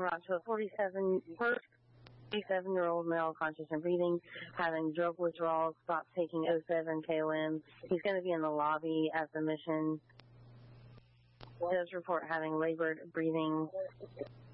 brought to a 47-year-old male, conscious and breathing, having drug withdrawals, stopped taking 07 KOM. He's going to be in the lobby at the mission. Does report having labored breathing